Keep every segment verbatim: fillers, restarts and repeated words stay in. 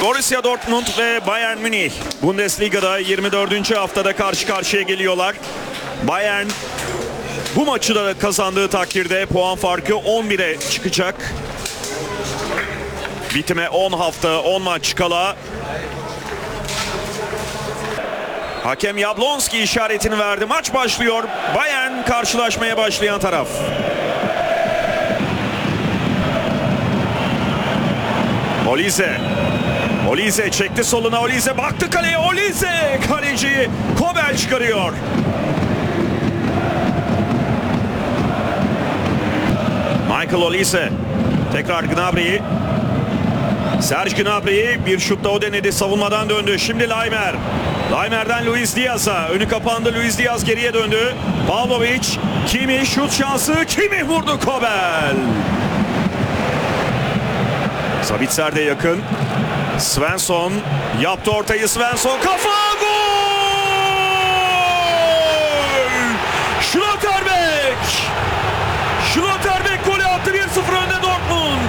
Borussia Dortmund ve Bayern Münih Bundesliga'da yirmi dördüncü haftada karşı karşıya geliyorlar. Bayern bu maçı da kazandığı takdirde puan farkı on bire çıkacak. Bitime on hafta, on maç kala. Hakem Yablonski işaretini verdi. Maç başlıyor. Bayern karşılaşmaya başlayan taraf. Olise. Olise çekti soluna. Olise baktı kaleye. Olise kaleciyi Kobel çıkarıyor. Michael Olise. Tekrar Gnabry. Serge Gnabry bir şutta o denedi. Savunmadan döndü. Şimdi Laimer. Laimer'den Luis Diaz'a. Önü kapandı. Luis Diaz geriye döndü. Pavlovic. Kimi şut şansı. Kimi vurdu Kobel. Sabitzer de yakın. Svensson yaptı ortayı. Svensson kafa gol! Schlotterbeck! Schlotterbeck golü attı. bir sıfır önde Dortmund.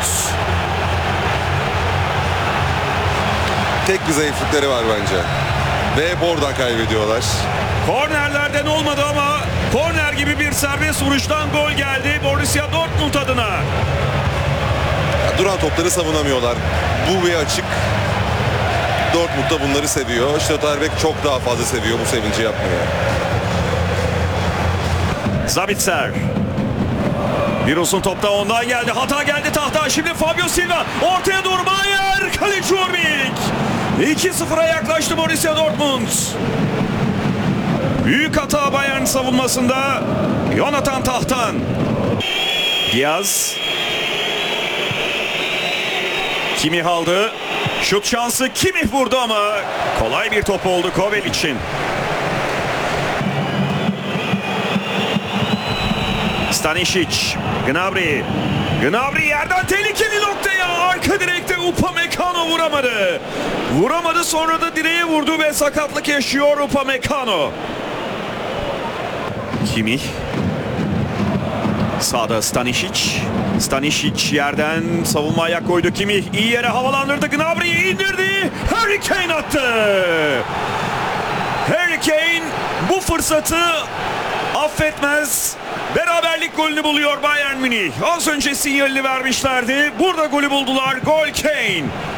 Tek bir zayıflıkları var bence. Ve hep oradan kaybediyorlar. Kornerlerden olmadı ama korner gibi bir serbest vuruştan gol geldi Borussia Dortmund adına. Duran topları savunamıyorlar. Bu bir açık. Dortmund da bunları seviyor. Schlotterbeck çok daha fazla seviyor bu sevinci yapmayı. Sabitzer. Bir uzun topta ondan geldi. Hata geldi tahta. Şimdi Fabio Silva. Ortaya doğru Bayer. Kaleci Urbik. iki sıfıra yaklaştı Borussia Dortmund. Büyük hata Bayern savunmasında. Jonathan Tahtan. Diaz. Kimi aldı. Şut şansı Kimi vurdu ama kolay bir top oldu Kobel için. Stanisic. Gnabry. Gnabry yerden tehlikeli noktaya. Arka direkte Upamecano vuramadı. Vuramadı, sonra da direğe vurdu ve sakatlık yaşıyor Upamecano. Kimi. Sağda Stanisic. Stanisic yerden savunma ayak koydu. Kimi iyi yere havalandırdı. Gnabry'yi indirdi. Harry Kane attı. Harry Kane bu fırsatı affetmez. Beraberlik golünü buluyor Bayern Münih. Az önce sinyalini vermişlerdi. Burada golü buldular. Gol Kane.